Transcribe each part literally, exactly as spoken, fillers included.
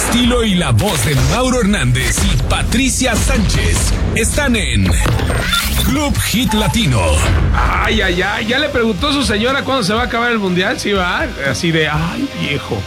estilo y la voz de Mauro Hernández y Patricia Sánchez están en Club Hit Latino. Ay, ay, ay, ya le preguntó su señora cuándo se va a acabar el mundial, ¿sí va? Así de, ay, viejo.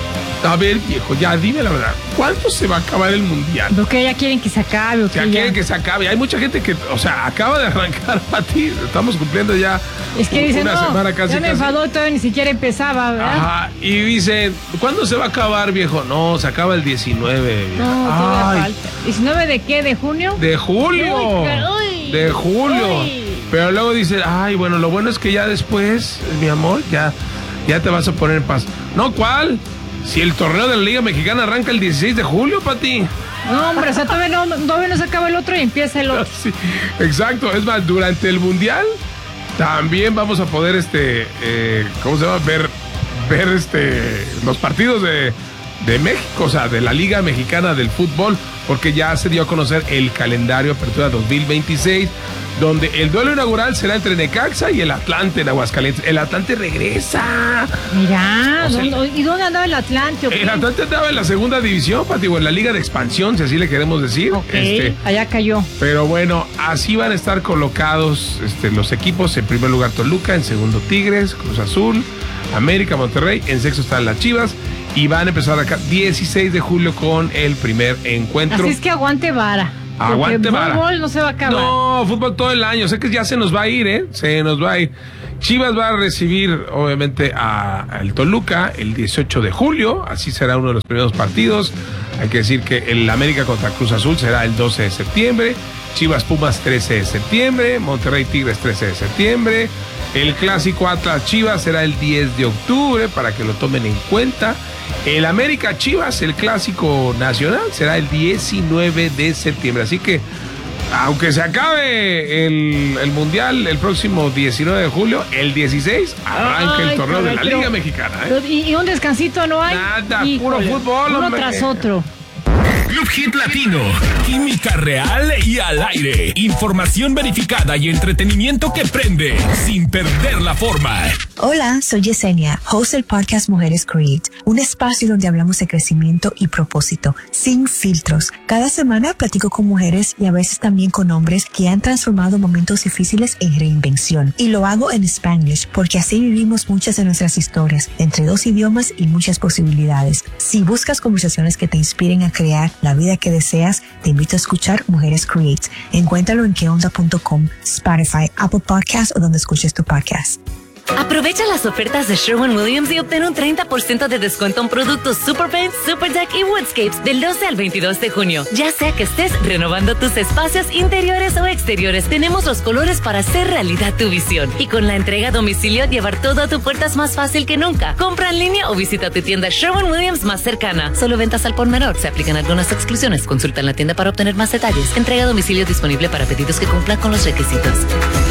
A ver, viejo, ya dime la verdad, ¿cuándo se va a acabar el mundial? Porque ella quieren que se acabe. O ya quieren que se acabe. Hay mucha gente que, o sea, acaba de arrancar para ti. Estamos cumpliendo ya es que dicen, una no, semana casi. Ya me casi. enfadó, todavía ni siquiera empezaba, ¿verdad? Ajá, y dicen, ¿cuándo se va a acabar, viejo? No, se acaba el diecinueve. No, todavía falta. ¿diecinueve de qué? ¿De junio? De julio. Uy, de julio. uy. Pero luego dicen, ay, bueno, lo bueno es que ya después, mi amor, ya, ya te vas a poner en paz. No, ¿cuál? Si el torneo de la Liga Mexicana arranca el dieciséis de julio, Pati. No, hombre, o sea, todavía no, todavía no se acaba el otro y empieza el otro. Sí, exacto. Es más, durante el Mundial también vamos a poder, este, eh, ¿cómo se llama? Ver, ver este, los partidos de, de México, o sea, de la Liga Mexicana del Fútbol, porque ya se dio a conocer el calendario Apertura dos mil veintiséis, donde el duelo inaugural será entre Necaxa y el Atlante en Aguascalientes. El Atlante regresa. Mira, O sea, ¿dónde- ¿y dónde andaba el Atlante? El Atlante estaba en la segunda división, Pati, o en la Liga de Expansión, si así le queremos decir. Ok, Este, allá cayó. pero bueno, así van a estar colocados este, los equipos. En primer lugar Toluca, en segundo Tigres, Cruz Azul, América, Monterrey, en sexto están las Chivas. Y van a empezar acá dieciséis de julio con el primer encuentro. Así es que aguante vara. Aguante porque vara. El fútbol no se va a acabar. No, fútbol todo el año. Sé que ya se nos va a ir, ¿eh? Se nos va a ir. Chivas va a recibir, obviamente, a, a el Toluca el dieciocho de julio. Así será uno de los primeros partidos. Hay que decir que el América contra Cruz Azul será el doce de septiembre. Chivas Pumas trece de septiembre. Monterrey Tigres trece de septiembre. El clásico Atlas Chivas será el diez de octubre, para que lo tomen en cuenta. El América Chivas, el clásico nacional, será el diecinueve de septiembre. Así que, aunque se acabe el, el Mundial el próximo diecinueve de julio, el dieciséis arranca Ay, el torneo caray, de la pero- Liga Mexicana, ¿eh? pero- ¿Y, y un descansito no hay? Nada, Híjole, puro fútbol, Uno hombre. tras otro. Club Hit Latino. Química real y al aire. Información verificada y entretenimiento que prende sin perder la forma. Hola, soy Yesenia, host del podcast Mujeres Create, un espacio donde hablamos de crecimiento y propósito, sin filtros. Cada semana platico con mujeres y a veces también con hombres que han transformado momentos difíciles en reinvención. Y lo hago en Spanglish porque así vivimos muchas de nuestras historias, entre dos idiomas y muchas posibilidades. Si buscas conversaciones que te inspiren a crear la vida que deseas, te invito a escuchar Mujeres Create. Encuéntralo en queonda punto com, Spotify, Apple Podcasts o donde escuches tu podcast. Aprovecha las ofertas de Sherwin-Williams y obtén un treinta por ciento de descuento en productos Super Paint, Super Deck y Woodscapes del doce al veintidós de junio. Ya sea que estés renovando tus espacios interiores o exteriores, tenemos los colores para hacer realidad tu visión. Y con la entrega a domicilio, llevar todo a tu puerta es más fácil que nunca. Compra en línea o visita tu tienda Sherwin-Williams más cercana. Solo ventas al por menor. Se aplican algunas exclusiones. Consulta en la tienda para obtener más detalles. Entrega a domicilio disponible para pedidos que cumplan con los requisitos.